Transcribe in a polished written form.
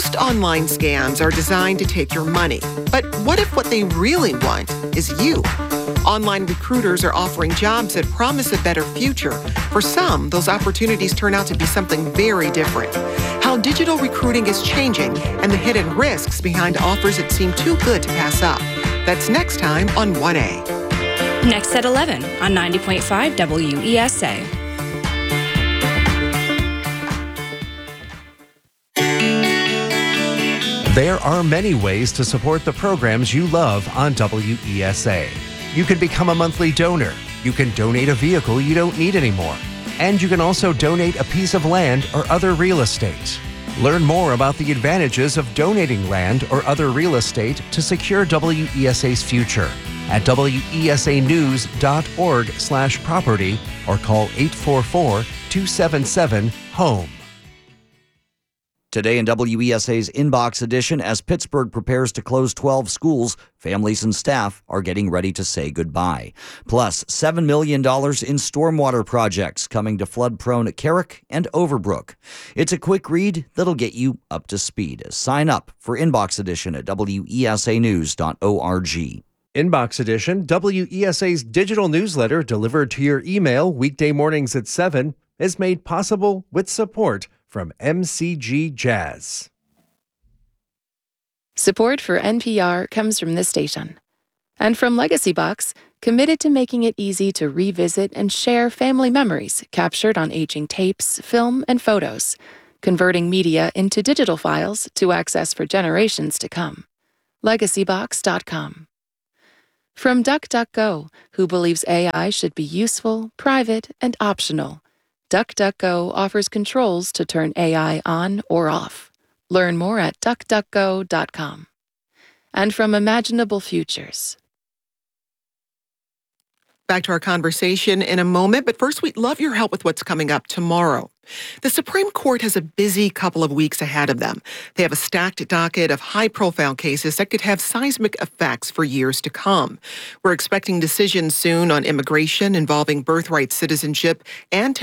Most online scams are designed to take your money. But what if what they really want is you? Online recruiters are offering jobs that promise a better future. For some, those opportunities turn out to be something very different. How digital recruiting is changing and the hidden risks behind offers that seem too good to pass up. That's next time on 1A. Next at 11 on 90.5 WESA. There are many ways to support the programs you love on WESA. You can become a monthly donor. You can donate a vehicle you don't need anymore. And you can also donate a piece of land or other real estate. Learn more about the advantages of donating land or other real estate to secure WESA's future at wesanews.org/property or call 844-277-HOME. Today in WESA's Inbox Edition, as Pittsburgh prepares to close 12 schools, families and staff are getting ready to say goodbye. Plus, $7 million in stormwater projects coming to flood-prone Carrick and Overbrook. It's a quick read that'll get you up to speed. Sign up for Inbox Edition at wesanews.org. Inbox Edition, WESA's digital newsletter delivered to your email weekday mornings at 7, is made possible with support from MCG Jazz. Support for NPR comes from this station. And from Legacy Box, committed to making it easy to revisit and share family memories captured on aging tapes, film, and photos, converting media into digital files to access for generations to come. LegacyBox.com. From DuckDuckGo, who believes AI should be useful, private, and optional. DuckDuckGo offers controls to turn AI on or off. Learn more at duckduckgo.com. And from Imaginable Futures. Back to our conversation in a moment, but first we'd love your help with what's coming up tomorrow. The Supreme Court has a busy couple of weeks ahead of them. They have a stacked docket of high-profile cases that could have seismic effects for years to come. We're expecting decisions soon on immigration involving birthright citizenship and